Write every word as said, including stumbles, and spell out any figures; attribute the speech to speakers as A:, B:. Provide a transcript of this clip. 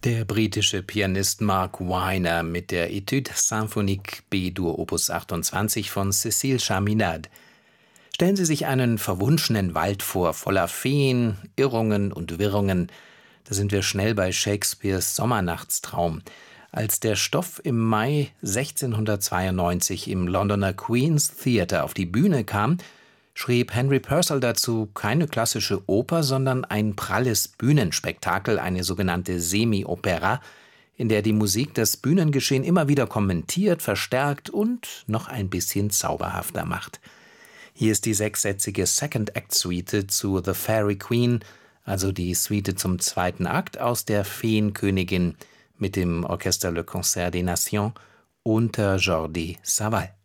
A: Der britische Pianist Mark Weiner mit der Etude Symphonique B-Dur Opus achtundzwanzig von Cécile Chaminade. Stellen Sie sich einen verwunschenen Wald vor, voller Feen, Irrungen und Wirrungen. Da sind wir schnell bei Shakespeares Sommernachtstraum. Als der Stoff im Mai sechzehnhundertzweiundneunzig im Londoner Queen's Theatre auf die Bühne kam, schrieb Henry Purcell dazu keine klassische Oper, sondern ein pralles Bühnenspektakel, eine sogenannte Semi-Opera, in der die Musik das Bühnengeschehen immer wieder kommentiert, verstärkt und noch ein bisschen zauberhafter macht. Hier ist die sechssätzige Second-Act-Suite zu The Fairy Queen, also die Suite zum zweiten Akt aus der Feenkönigin mit dem Orchester Le Concert des Nations unter Jordi Savall.